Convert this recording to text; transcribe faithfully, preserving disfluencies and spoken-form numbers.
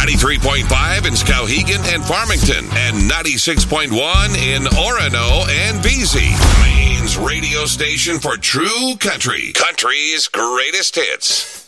ninety-three point five in Skowhegan and Farmington, and ninety-six point one in Orono and Veazey. Maine's radio station for true country. Country's greatest hits.